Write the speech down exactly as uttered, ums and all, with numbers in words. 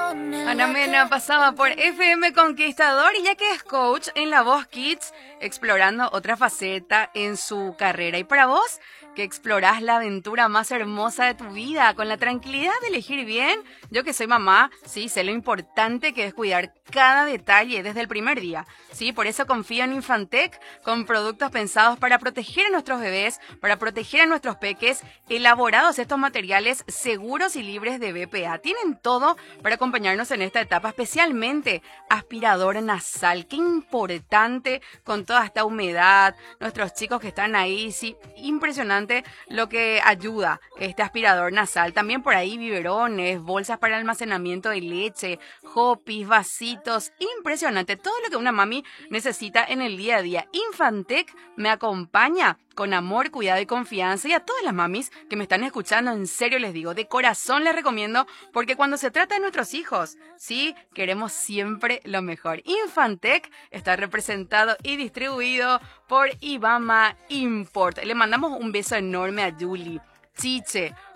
Ana Mena pasaba por F M Conquistador y ya que es coach en La Voz Kids, explorando otra faceta en su carrera. Y para vos, que explorás la aventura más hermosa de tu vida con la tranquilidad de elegir bien, yo que soy mamá, sí, sé lo importante que es cuidar cada detalle desde el primer día. Sí, por eso confío en Infantec con productos pensados para proteger a nuestros bebés, para proteger a nuestros peques, elaborados estos materiales seguros y libres de B P A. Tienen todo para acompañarnos en esta etapa, especialmente aspirador nasal. Qué importante con toda esta humedad, nuestros chicos que están ahí, sí, impresionante lo que ayuda este aspirador nasal. También por ahí biberones, bolsas para almacenamiento de leche, hopis, vasitos, impresionante. Todo lo que una mami necesita en el día a día. Infantec me acompaña con amor, cuidado y confianza. Y a todas las mamis que me están escuchando, en serio les digo, de corazón les recomiendo, porque cuando se trata de nuestros hijos, sí, queremos siempre lo mejor. Infantec está representado y distribuido por Ibama Import. Le mandamos un beso enorme a Julie, Chiche,